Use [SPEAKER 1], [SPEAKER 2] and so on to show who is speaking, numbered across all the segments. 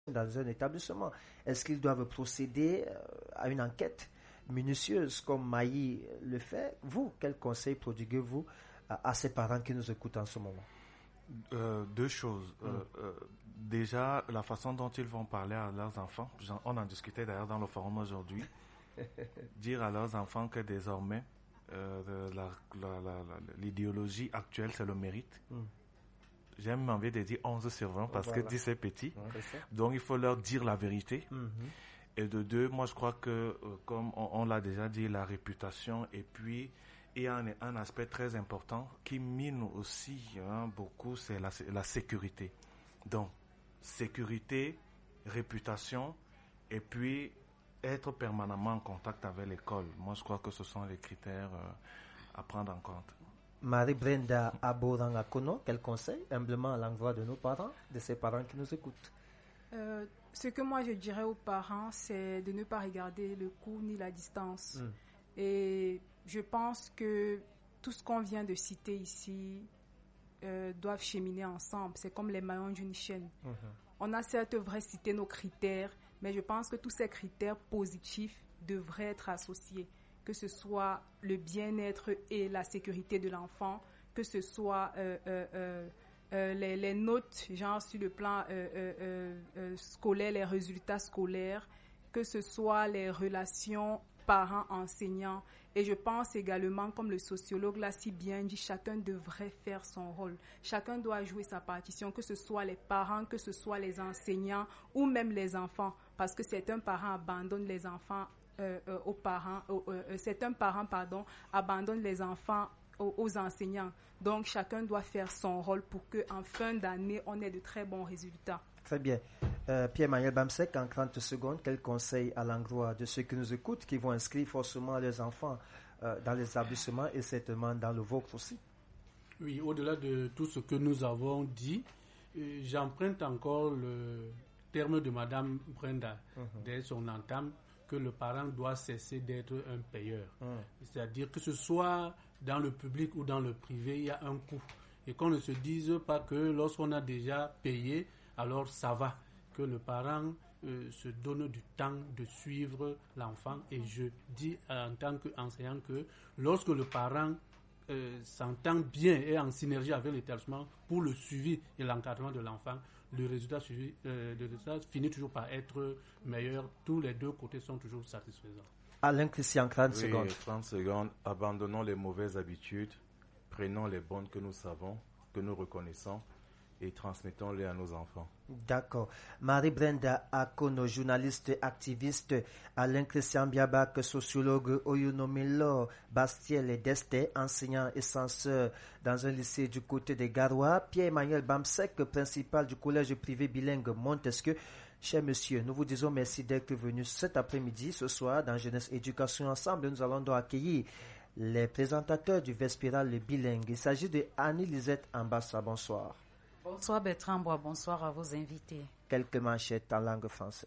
[SPEAKER 1] dans un établissement. Est-ce qu'ils doivent procéder à une enquête minutieuse comme Maï le fait? Vous, quel conseil prodiguez-vous à ces parents qui nous écoutent en ce moment?
[SPEAKER 2] Deux choses. Déjà, la façon dont ils vont parler à leurs enfants, on en discutait d'ailleurs dans le forum aujourd'hui, dire à leurs enfants que désormais, l'idéologie actuelle, c'est le mérite. J'ai même envie de dire 11 sur 20 parce que 10 c'est petit. Donc, il faut leur dire la vérité. Et de deux, moi, je crois que, comme on l'a déjà dit, la réputation et puis il y a un aspect très important qui mine aussi beaucoup, c'est la sécurité. Donc, sécurité, réputation et puis être permanemment en contact avec l'école. Moi, je crois que ce sont les critères à prendre en compte.
[SPEAKER 1] Marie-Brenda Aborangakono, quel conseil humblement à l'endroit de nos parents, de ces parents qui nous écoutent?
[SPEAKER 3] Ce que moi je dirais aux parents, c'est de ne pas regarder le coût ni la distance. Et je pense que tout ce qu'on vient de citer ici doivent cheminer ensemble. C'est comme les maillons d'une chaîne. On a certes vrai cité nos critères, mais je pense que tous ces critères positifs devraient être associés. Que ce soit le bien-être et la sécurité de l'enfant, que ce soit les notes, genre sur le plan scolaire, les résultats scolaires, que ce soit les relations parents-enseignants. Et je pense également, comme le sociologue l'a si bien dit, chacun devrait faire son rôle. Chacun doit jouer sa partition, que ce soit les parents, que ce soit les enseignants ou même les enfants. Parce que certains parents abandonnent les enfants aux parents, certains parents, abandonnent les enfants aux enseignants. Donc, chacun doit faire son rôle pour qu'en fin d'année, on ait de très bons résultats.
[SPEAKER 1] Très bien. Pierre-Emmanuel Bamsek, en 30 secondes, quel conseil à l'endroit de ceux qui nous écoutent, qui vont inscrire forcément leurs enfants dans les établissements et certainement dans le vôtre aussi?
[SPEAKER 4] Oui, au-delà de tout ce que nous avons dit, j'emprunte encore le terme de Madame Brenda dès son entame, que le parent doit cesser d'être un payeur. C'est-à-dire que ce soit dans le public ou dans le privé, il y a un coût. Et qu'on ne se dise pas que lorsqu'on a déjà payé, alors ça va. Que le parent se donne du temps de suivre l'enfant. Et je dis en tant qu'enseignant que lorsque le parent s'entend bien et en synergie avec l'établissement pour le suivi et l'encadrement de l'enfant, le résultat finit toujours par être meilleur. Tous les deux côtés sont toujours satisfaisants.
[SPEAKER 1] Alain Christian, 30 secondes.
[SPEAKER 2] 30 secondes. Abandonnons les mauvaises habitudes, prenons les bonnes que nous savons, que nous reconnaissons et transmettons-les à nos enfants.
[SPEAKER 1] D'accord. Marie-Brenda Akono, journaliste activiste, Alain Christian Biabak, sociologue, Oyunomilo Bastiel et Desté, enseignant et censeur dans un lycée du côté des Garoua, Pierre-Emmanuel Bamsek, principal du collège privé bilingue Montesquieu. Cher monsieur, nous vous disons merci d'être venu cet après-midi, ce soir, dans Jeunesse Éducation Ensemble. Nous allons donc accueillir les présentateurs du Vespéral bilingue. Il s'agit de Annie-Lisette Ambassa. Bonsoir.
[SPEAKER 5] Bonsoir Bertrand Bois, bonsoir à vos invités.
[SPEAKER 1] Quelques manchettes en langue française.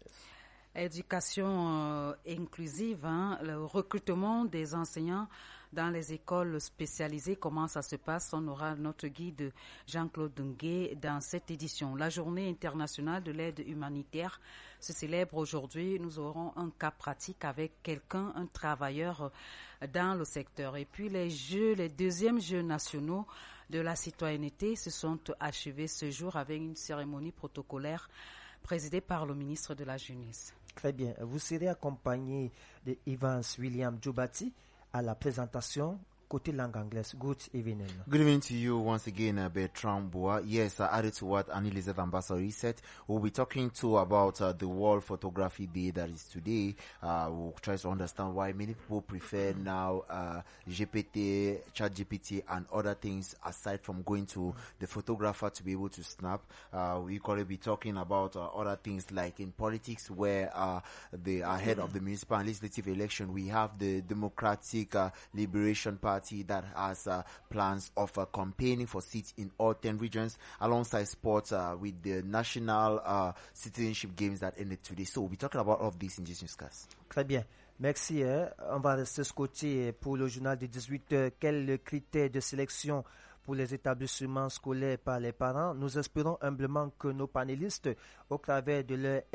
[SPEAKER 5] Éducation inclusive, le recrutement des enseignants dans les écoles spécialisées, comment ça se passe? On aura notre guide Jean-Claude Dunguet dans cette édition. La journée internationale de l'aide humanitaire se célèbre aujourd'hui. Nous aurons un cas pratique avec quelqu'un, un travailleur dans le secteur. Et puis les deuxièmes Jeux nationaux de la citoyenneté se sont achevés ce jour avec une cérémonie protocolaire présidée par le ministre de la Jeunesse.
[SPEAKER 1] Très bien. Vous serez accompagné de Evans William Djoubati à la présentation côté langue anglaise. Good evening.
[SPEAKER 6] Good evening to you once again, Bertrand Bois. Yes, added to what Annie-Lisette Ambassador said, we'll be talking too about the World Photography Day that is today. We'll try to understand why many people prefer now GPT, ChatGPT, and other things aside from going to the photographer to be able to snap. We could be talking about other things like in politics where the ahead of the municipal and legislative election, we have the Democratic Liberation Party that has plans of campaigning for seats in all 10 regions alongside sports with the national citizenship games that ended today. So we'll be talking about all of this in this newscast.
[SPEAKER 1] Très bien. Merci. On va rester ce côté pour le journal de 18h. Quels critères de sélection pour les établissements scolaires par les parents. Nous espérons humblement que nos panélistes, au travers de leur